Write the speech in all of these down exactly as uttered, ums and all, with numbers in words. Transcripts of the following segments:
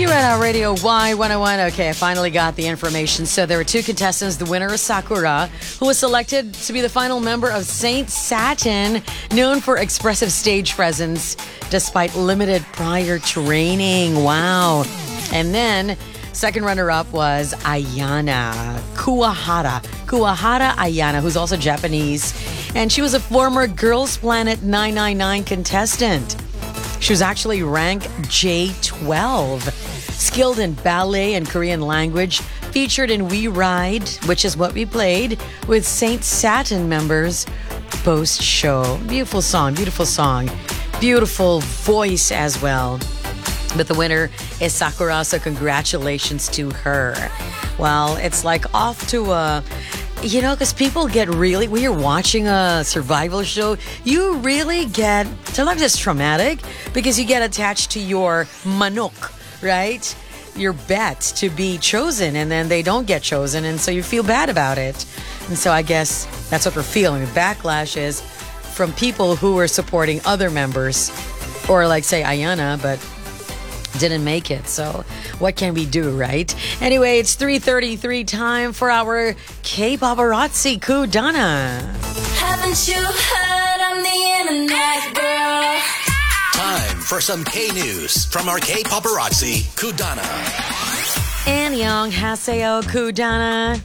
Red Hot Radio Y one oh one. Okay, I finally got the information. So there were two contestants. The winner is Sakura, who was selected to be the final member of Saint Satin, known for expressive stage presence despite limited prior training. Wow. And then second runner-up was Ayana Kuwahara. Kuwahara Ayana, who's also Japanese. And she was a former Girls Planet nine nine nine contestant. She was actually rank J twelve. Skilled in ballet and Korean language. Featured in We Ride, which is what we played with Saint Satin members post show. Beautiful song, beautiful song. Beautiful voice as well. But the winner is Sakura, so congratulations to her. Well, it's like off to a... You know, because people get really, when you're watching a survival show, you really get, sometimes it's traumatic because you get attached to your manok, right? Your bet to be chosen, and then they don't get chosen, and so you feel bad about it. And so I guess that's what we're feeling. The backlash is from people who are supporting other members, or like, say, Ayana, but didn't make it. So what can we do, right? Anyway, it's three thirty-three, time for our K-Paparazzi Kudana. Haven't you heard I'm the internet girl? Time for some K-News from our K-Paparazzi Kudana. Annyeong Haseo Kudana.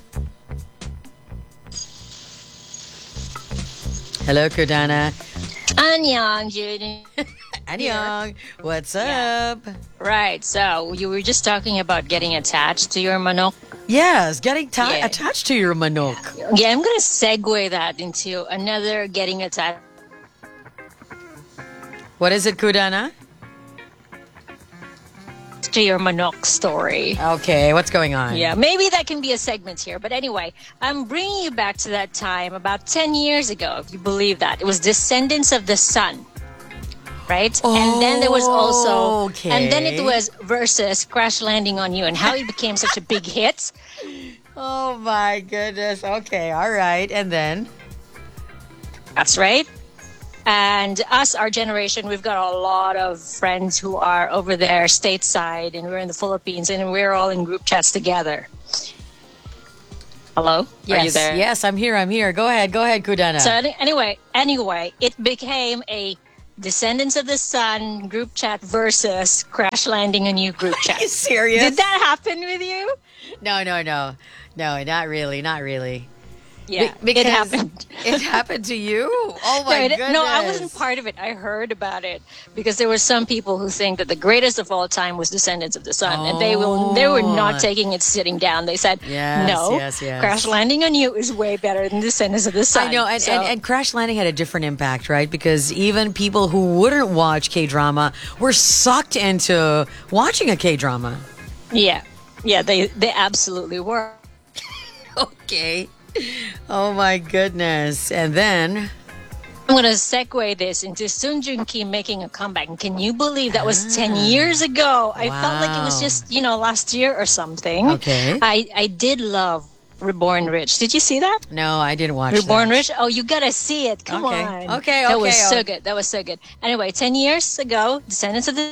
Hello, Kudana. Annyeong, Judy. Annyeong. What's Yeah. up? Right, so you were just talking about getting attached to your manok. Yes, getting ta- Yeah. attached to your manok. Yeah, I'm going to segue that into another getting attached What is it, Kudana? to your manok story. Okay, what's going on? Yeah, maybe that can be a segment here. But anyway, I'm bringing you back to that time about ten years ago, if you believe that. It was Descendants of the Sun. Right? Oh, and then there was also, okay. and then it was versus Crash Landing on You and how it became such a big hit. Oh my goodness. Okay, all right. And then? That's right. And us, our generation, we've got a lot of friends who are over there stateside, and we're in the Philippines, and we're all in group chats together. Hello? Yes, Are you there? yes, I'm here, I'm here. Go ahead, go ahead, Kudana. So any- anyway, anyway, it became a Descendants of the Sun group chat versus Crash Landing on You group chat. Are you serious? Did that happen with you? No, no, no. No, not really, not really. Yeah, Be- because it happened. It happened to you? Oh my no, it- goodness. no, I wasn't part of it. I heard about it because there were some people who think that the greatest of all time was Descendants of the Sun, and they will they were not taking it sitting down. They said, Yes, "No, yes, yes. Crash Landing on You is way better than Descendants of the Sun." I know, and, So- and, and Crash Landing had a different impact, right? Because even people who wouldn't watch K-drama were sucked into watching a K-drama. yeah, yeah, they they absolutely were. Okay. Oh my goodness. And then... I'm going to segue this into Sun Joong Ki making a comeback. And can you believe that was ten years ago? I felt like it was Wow. just, you know, last year or something. Okay. I, I did love Reborn Rich. Did you see that? No, I didn't watch Reborn that. Rich? Oh, you got to see it. Come Okay. on. Okay, That was okay, so oh. good. That was so good. Anyway, ten years ago, Descendants of the...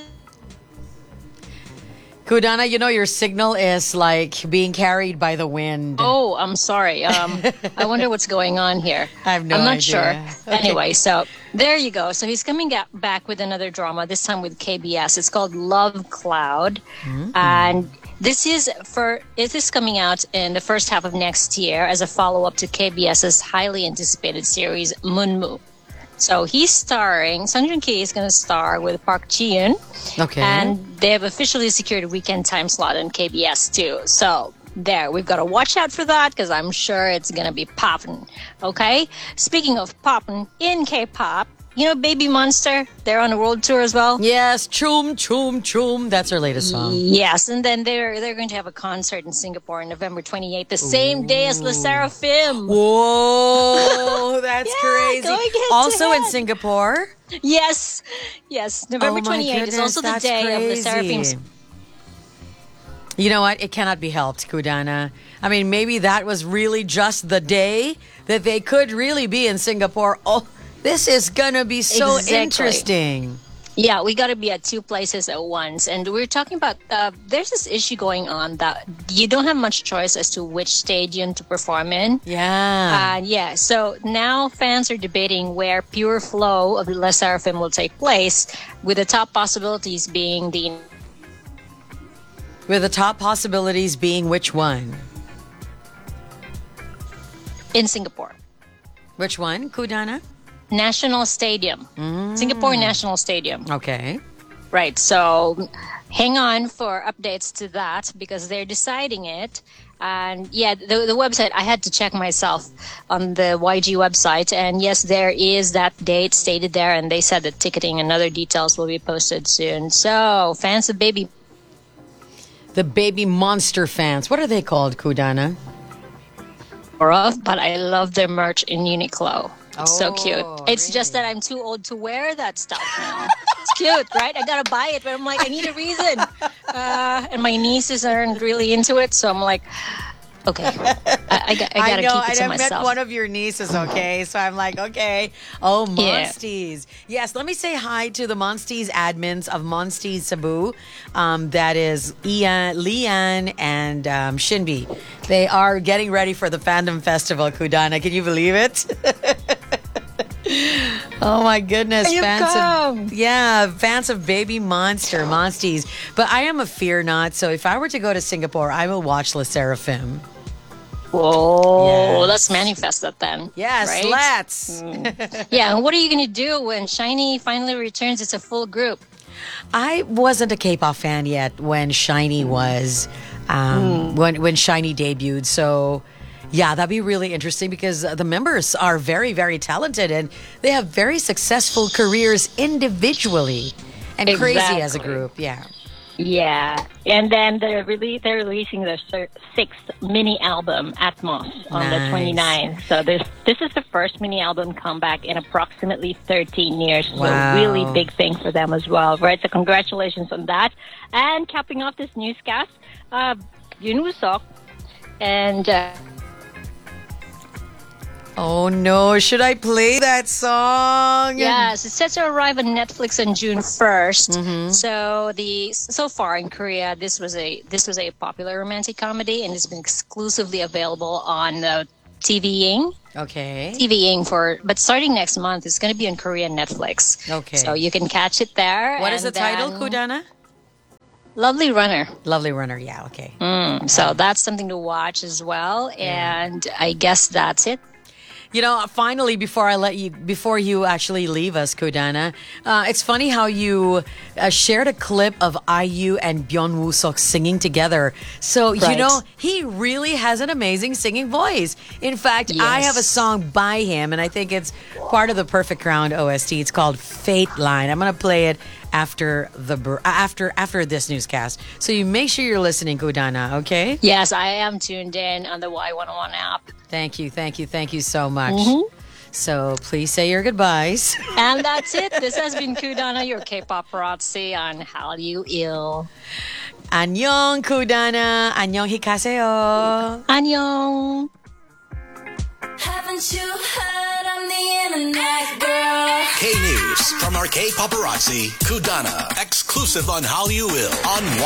Kudana, you know your signal is like being carried by the wind. Oh, I'm sorry. Um, I wonder what's going on here. I have no I'm not idea. sure. Okay. Anyway, so there you go. So he's coming ga- back with another drama, this time with K B S. It's called Love Cloud. Mm-hmm. And this is for it is coming out in the first half of next year as a follow-up to KBS's highly anticipated series Munmu. So he's starring, Sung Joong Ki is going to star with Park Ji-yoon. Okay. And they have officially secured a weekend time slot on K B S too. So there, we've got to watch out for that because I'm sure it's going to be popping. Okay? Speaking of popping in K-pop, you know Baby Monster? They're on a world tour as well. Yes, Chum Chum Chum. That's her latest song. Yes, and then they're they're going to have a concert in Singapore on November twenty-eighth, the same day as Le Seraphim. Whoa, that's Yeah, crazy. going head to Also in head. Singapore. Yes, yes, November Oh my twenty-eighth is goodness, also the that's day of Le crazy. Seraphim's. You know what? It cannot be helped, Kudana. I mean, maybe that was really just the day that they could really be in Singapore. Oh, this is gonna be so Exactly. interesting. Yeah, we got to be at two places at once. And we're talking about, uh, there's this issue going on that you don't have much choice as to which stadium to perform in. Yeah. Uh, yeah, so now fans are debating where Pure Flow of the Les Seraphim will take place, with the top possibilities being the With the top possibilities being which one? in Singapore. Which one, Kudana? National Stadium. Singapore National Stadium. Okay. Right. So hang on for updates to that because they're deciding it. And yeah, the, the website, I had to check myself on the Y G website. And yes, there is that date stated there. And they said that ticketing and other details will be posted soon. So fans of Baby. The Baby Monster fans. What are they called, Kudana? But I love their merch in Uniqlo. It's so cute. Oh, It's really? just that I'm too old to wear that stuff now. It's cute, right? I gotta buy it, but I'm like, I need a reason. Uh, and my nieces aren't really into it, so I'm like, okay, I, I, got- I gotta know, keep it to and I met myself. one of your nieces, okay? So I'm like, okay. Oh, Yeah. Monsties. Yes, let me say hi to the Monsties admins of Monsties Cebu. Um, that is Ian, Leanne, and um, Shinbi. They are getting ready for the Fandom Festival, Kudana. Can you believe it? Oh my goodness, You fans come. of yeah, fans of Baby Monster, Monsties. But I am a fear not, so if I were to go to Singapore, I will watch Le Seraphim. Whoa, Yes. let's manifest that then. Yes, right? let's. Yeah, and what are you gonna do when Shiny finally returns as a full group? I wasn't a K-pop fan yet when Shiny was, um, when when Shiny debuted. So, yeah, that'd be really interesting because uh, the members are very, very talented and they have very successful careers individually and crazy as a Exactly. group. Yeah. Yeah, and then they're really they're releasing their sir- sixth mini album Atmos on Nice. the twenty-ninth. So this this is the first mini album comeback in approximately thirteen years. Wow. So really big thing for them as well, right? So congratulations on that. And capping off this newscast, uh, Yoon Woo-seok and uh, Oh no, should I play that song? Yes, it's set to arrive on Netflix on June first. Mm-hmm. So the so far in Korea, this was a this was a popular romantic comedy, and it's been exclusively available on uh, TVing. Okay. TVing for, but starting next month, it's going to be on Korean Netflix. Okay. So you can catch it there. What is the and title, then Kudana? Lovely Runner. Lovely Runner. Yeah, okay. So that's something to watch as well. And I guess that's it. You know, finally, before I let you, before you actually leave us, Kudana, uh, it's funny how you uh, shared a clip of I U and Byung Woo-seok singing together. So, you Right. know, he really has an amazing singing voice. In fact, I Yes. have a song by him, and I think it's part of the Perfect Crown O S T. It's called Fate Line. I'm going to play it after the br- after after this newscast. So you make sure you're listening, Kudana, okay? Yes, I am tuned in on the Y one oh one app. Thank you, thank you, thank you so much. So please say your goodbyes. And that's it. This has been Kudana, your K-pop paparazzi on Hallyu Il. 안녕, Kudana. 안녕, 히카세요. Annyeong. Haven't you heard I'm the internet girl? K News from our K Paparazzi, Kudana, exclusive on Hallyu Il on